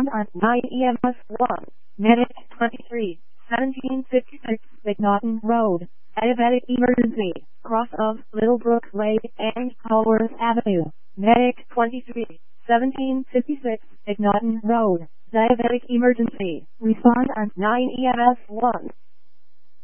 Respond on 9 EMS 1. Medic 23, 1756 McNaughton Road. Diabetic emergency. Cross of Littlebrook Way and Colworth Avenue. Medic 23, 1756 McNaughton Road. Diabetic emergency. Respond on 9 EMS 1.